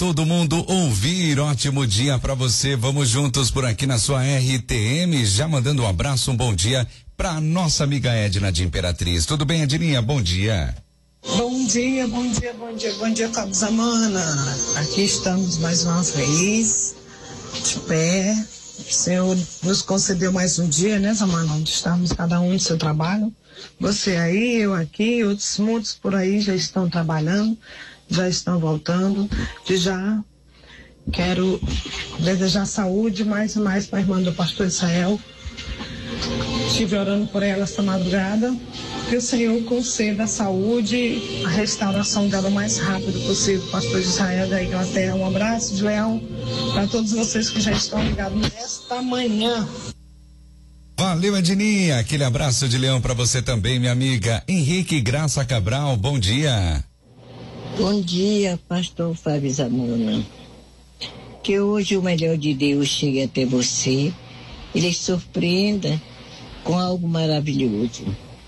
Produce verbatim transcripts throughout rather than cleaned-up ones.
todo mundo ouvir. Ótimo dia para você. Vamos juntos por aqui na sua R T M, já mandando um abraço, um bom dia para nossa amiga Edna de Imperatriz. Tudo bem, Edninha? Bom dia. Bom dia, bom dia, bom dia, bom dia, Fábio Zamana. Aqui estamos mais uma vez, de pé. O Senhor nos concedeu mais um dia, né, Zamana? Onde estamos cada um no seu trabalho. Você aí, eu aqui, outros muitos por aí já estão trabalhando, já estão voltando. De já quero desejar saúde mais e mais para a irmã do pastor Israel. Estive orando por ela esta madrugada. Que o Senhor conceda a saúde, a restauração dela o mais rápido possível. Pastor Israel da Inglaterra, um abraço de leão para todos vocês que já estão ligados nesta manhã. Valeu, Edninha. Aquele abraço de leão para você também, minha amiga. Henrique Graça Cabral, bom dia. Bom dia, pastor Fábio Zamana. Que hoje o melhor de Deus chegue até você e lhe surpreenda com algo maravilhoso.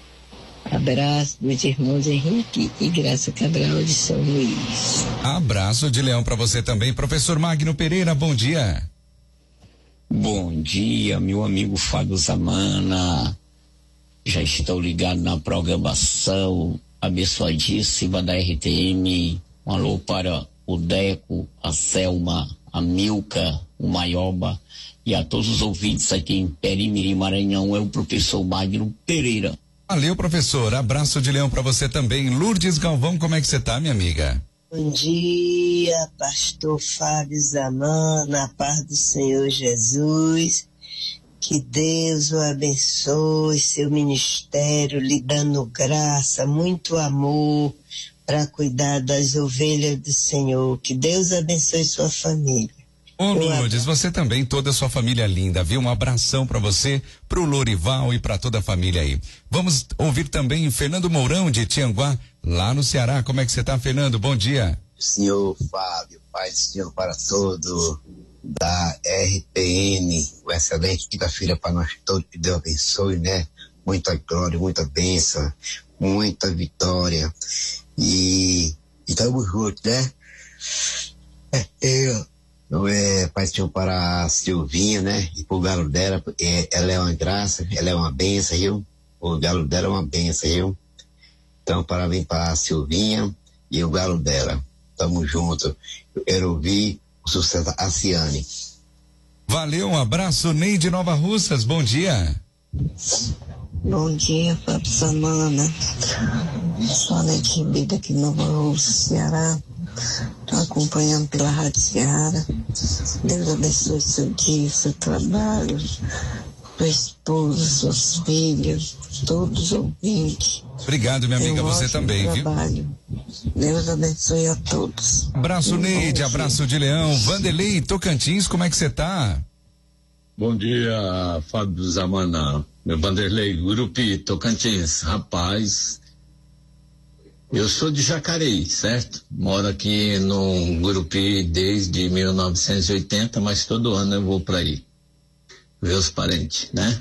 Abraço dos irmãos Henrique e Graça Cabral de São Luís. Abraço de leão para você também, professor Magno Pereira, bom dia. Bom dia, meu amigo Fábio Zamana. Já estou ligado na programação abençoadíssima da R T M. Um alô para o Deco, a Selma, a Milka, o Maioba e a todos os ouvintes aqui em Perimirim, Maranhão. É o professor Magno Pereira. Valeu, professor. Abraço de leão para você também. Lourdes Galvão, como é que você tá, minha amiga? Bom dia, pastor Fábio Zamana, a paz do Senhor Jesus, que Deus o abençoe, seu ministério, lhe dando graça, muito amor para cuidar das ovelhas do Senhor, que Deus abençoe sua família. Ô Lourdes, você também, toda a sua família linda, viu? Um abração para você, pro Lorival e para toda a família aí. Vamos ouvir também Fernando Mourão de Tianguá, lá no Ceará. Como é que você tá, Fernando? Bom dia. Senhor Fábio, Pai do Senhor para todos da R T N, uma excelente quinta-feira para nós todos, que Deus abençoe, né? Muita glória, muita bênção, muita vitória e estamos juntos, né? É, eu Então é, Pai Senhor para a Silvinha, né? E pro galo dela, é, ela é uma graça, ela é uma benção, viu? O galo dela é uma benção, viu? Então, parabéns para a Silvinha e o galo dela. Tamo junto. Eu quero ouvir o sucesso da Ciane. Valeu, um abraço, Ney de Nova Russas, bom dia. Bom dia, Fábio Zamana. Sou a Neide Ribeiro aqui em Nova Russa, Ceará. Estou acompanhando pela Rádio Ceará. Deus abençoe seu dia, seu trabalho, sua esposa, suas filhas, todos os ouvintes. Obrigado, minha amiga, você também, trabalho. Viu? Deus abençoe a todos. Abraço, Neide, abraço de leão. Vanderlei Tocantins, como é que você tá? Bom dia, Fábio Zamana. Meu Vanderlei, Gurupi, Tocantins. Rapaz, eu sou de Jacareí, certo? Moro aqui no Gurupi desde mil novecentos e oitenta, mas todo ano eu vou para aí ver os parentes, né?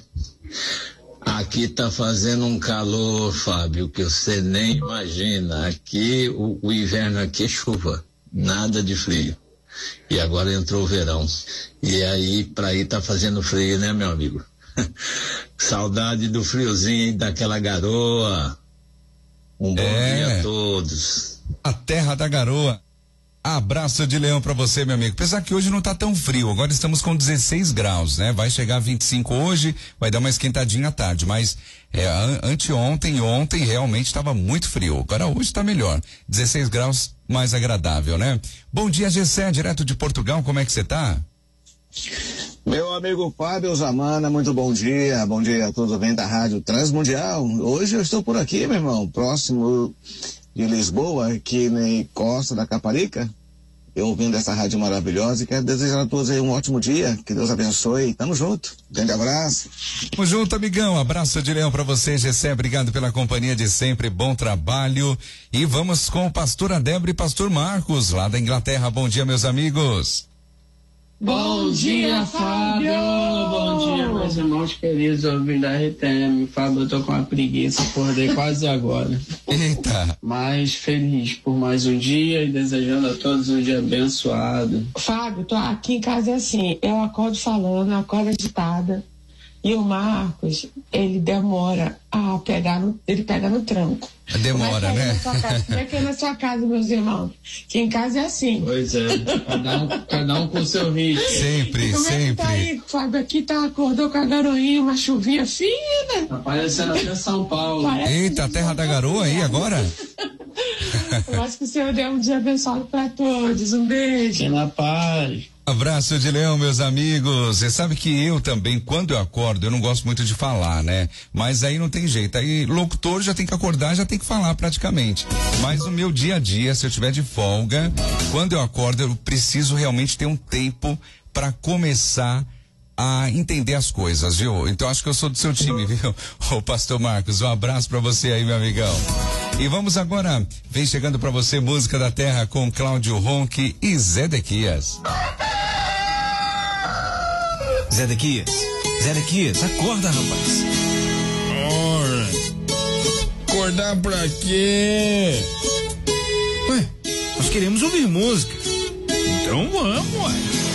Aqui tá fazendo um calor, Fábio, que você nem imagina. Aqui, o, o inverno aqui é chuva, nada de frio. E agora entrou o verão. E aí, pra aí tá fazendo frio, né, meu amigo? Saudade do friozinho e daquela garoa. Um bom é, dia a todos. A terra da garoa. Abraço de leão pra você, meu amigo. Apesar que hoje não tá tão frio, agora estamos com dezesseis graus, né? Vai chegar a vinte e cinco hoje, vai dar uma esquentadinha à tarde, mas é, an- anteontem e ontem realmente estava muito frio. Agora hoje tá melhor. dezesseis graus, mais agradável, né? Bom dia, Gessé, direto de Portugal, como é que você tá? Meu amigo Fábio Zamana, muito bom dia, bom dia a todos vem da Rádio Transmundial. Hoje eu estou por aqui, meu irmão, próximo de Lisboa, aqui na Costa da Caparica, eu ouvindo essa rádio maravilhosa e quero desejar a todos aí um ótimo dia, que Deus abençoe, tamo junto, grande abraço. Tamo junto, amigão, abraço de leão pra você, Gessé, obrigado pela companhia de sempre, bom trabalho, e vamos com o pastor Adébora e pastor Marcos, lá da Inglaterra. Bom dia, meus amigos. Bom dia, Fábio! Bom dia, meus irmãos queridos, ouvindo da R T M. Fábio, eu tô com uma preguiça, acordei quase agora. Eita! Mas feliz por mais um dia e desejando a todos um dia abençoado. Fábio, tô aqui em casa é assim, eu acordo falando, acordo agitada. E o Marcos, ele demora a pegar no, ele pega no tranco. Demora, Como é né? Como é que é na sua casa, meus irmãos? Que em casa é assim. Pois é, cada um, cada um com o seu ritmo. Sempre, Como sempre. É que tá aí, Fábio? Aqui tá, acordou com a garoinha, uma chuvinha fina. Tá parecendo até São Paulo. Parece Eita, a terra da garoa aí agora? Eu acho que o Senhor deu um dia abençoado pra todos. Um beijo. Fique na paz. Abraço de leão, meus amigos. Você sabe que eu também, quando eu acordo, eu não gosto muito de falar, né? Mas aí não tem jeito. Aí locutor já tem que acordar, já tem que falar praticamente. Mas no meu dia a dia, se eu tiver de folga, quando eu acordo, eu preciso realmente ter um tempo para começar a entender as coisas, viu? Então acho que eu sou do seu time, viu? Ô pastor Marcos, um abraço pra você aí, meu amigão. E vamos agora, vem chegando pra você música da terra com Cláudio Ronque e Zedequias. Zedequias, Zedequias, acorda, rapaz. Ora, acordar pra quê? Ué, nós queremos ouvir música. Então vamos, ué.